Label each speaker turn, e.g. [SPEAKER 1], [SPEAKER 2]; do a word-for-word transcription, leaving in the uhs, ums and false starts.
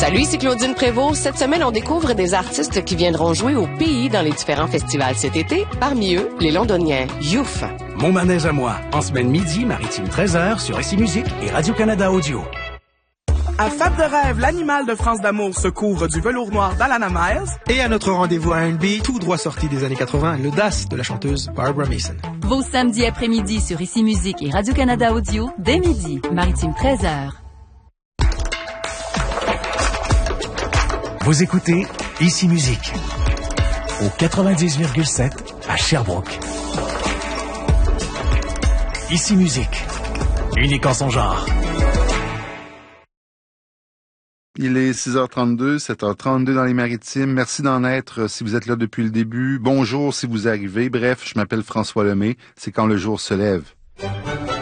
[SPEAKER 1] Salut, ici Claudine Prévost. Cette semaine, on découvre des artistes qui viendront jouer au pays dans les différents festivals cet été. Parmi eux, les Londoniens Youf.
[SPEAKER 2] Mon manège à moi, en semaine midi, Maritime treize heures sur Ici Musique et Radio-Canada Audio.
[SPEAKER 3] À Fab de rêve, l'animal de France d'amour se couvre du velours noir d'Alana Miles.
[SPEAKER 4] Et à notre rendez-vous R and B, tout droit sorti des années quatre-vingts, l'audace de la chanteuse Barbara Mason.
[SPEAKER 5] Vos samedis après-midi sur Ici Musique et Radio-Canada Audio, dès midi, Maritime treize heures.
[SPEAKER 2] Vous écoutez Ici Musique au quatre-vingt-dix virgule sept à Sherbrooke. Ici Musique, unique en son genre.
[SPEAKER 6] Il est six heures trente-deux, sept heures trente-deux dans les Maritimes. Merci d'en être si vous êtes là depuis le début. Bonjour si vous arrivez. Bref, je m'appelle François Lemay. C'est quand le jour se lève.